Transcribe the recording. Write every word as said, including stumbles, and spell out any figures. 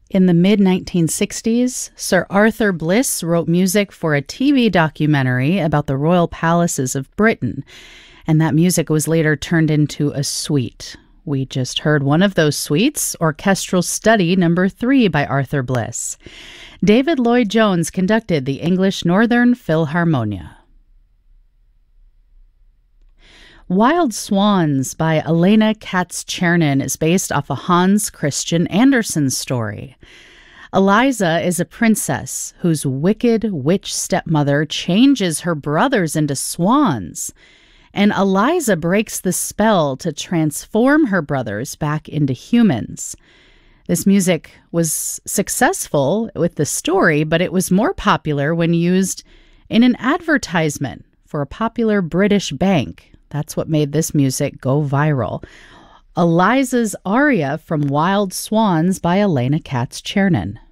In the mid nineteen sixties, Sir Arthur Bliss wrote music for a T V documentary about the royal palaces of Britain, and that music was later turned into a suite. We just heard one of those suites, Orchestral Study Number three by Arthur Bliss. David Lloyd Jones conducted the English Northern Philharmonia. Wild Swans by Elena Katz-Chernin is based off a Hans Christian Andersen story. Eliza is a princess whose wicked witch stepmother changes her brothers into swans, and Eliza breaks the spell to transform her brothers back into humans. This music was successful with the story, but it was more popular when used in an advertisement for a popular British bank. That's what made this music go viral. Eliza's aria from Wild Swans by Elena Katz-Chernin.